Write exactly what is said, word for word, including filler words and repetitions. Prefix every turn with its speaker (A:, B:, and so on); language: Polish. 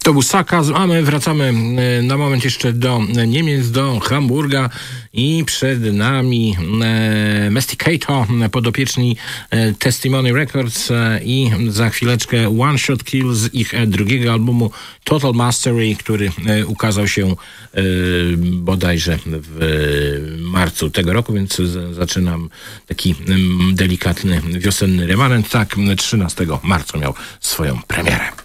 A: To był sarkazm, a my wracamy na moment jeszcze do Niemiec, do Hamburga i przed nami e, Masticator, podopieczni e, Testimony Records e, i za chwileczkę One Shot Kill z ich e, drugiego albumu Total Mastery, który e, ukazał się e, bodajże w e, marcu tego roku, więc z, zaczynam taki e, delikatny wiosenny remanent. Tak, trzynastego marca miał swoją premierę.